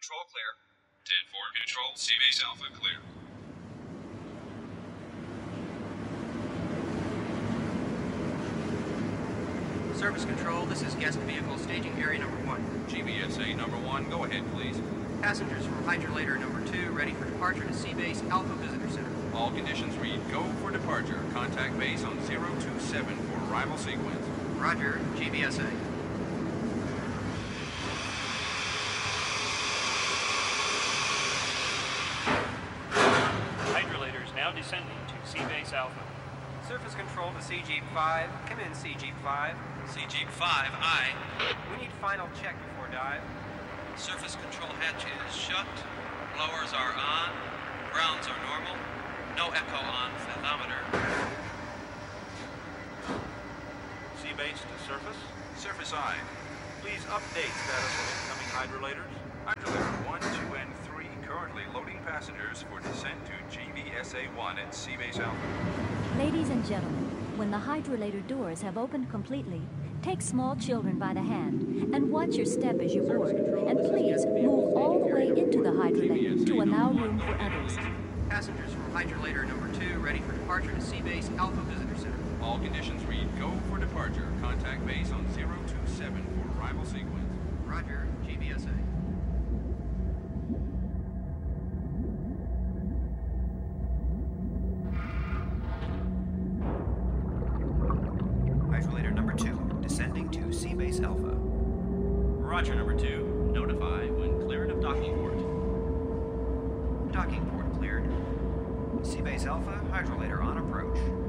Control clear. 10-4 Control, Seabase Alpha clear. Service Control, this is guest vehicle staging area number 1. GBSA number 1, go ahead, please. Passengers from Hydrolator number 2 ready for departure to Seabase Alpha Visitor Center. All conditions read go for departure. Contact base on 027 for arrival sequence. Roger, GBSA. Hydrolator is now descending to Seabase Alpha. Surface Control to CG 5. Come in, CG 5. CG 5, aye. We need final check before dive. Surface control hatch is shut. Blowers are on. Grounds are normal. No echo on fathometer. Seabase to surface. Surface I. Please update status of incoming hydrolators. Hydrolator 1, 2, and 3 currently loading passengers for descent to GVSA-1 at Seabase Alpha. Ladies and gentlemen, when the hydrolator doors have opened completely, take small children by the hand and watch your step as you board. And please move all the way into the hydrolator to allow room for others. Passengers from Hydrolator number 2 ready for departure to Seabase Alpha Visitor Center. All conditions read go for departure. Contact base on 027 for arrival sequence. Roger, GBSA. Hydrolator number 2 descending to Seabase Alpha. Roger, number 2. Notify when cleared of docking port. Docking port cleared. Seabase Alpha, Hydrolator on approach.